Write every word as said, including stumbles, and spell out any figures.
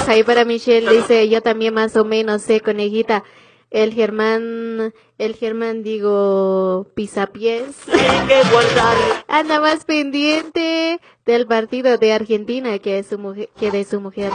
Ahí para Michelle dice, yo también más o menos sé, conejita. El Germán, el Germán digo, pisapiés. Hay que guardar. Anda más pendiente del partido de Argentina que de su mujer, que de su mujer.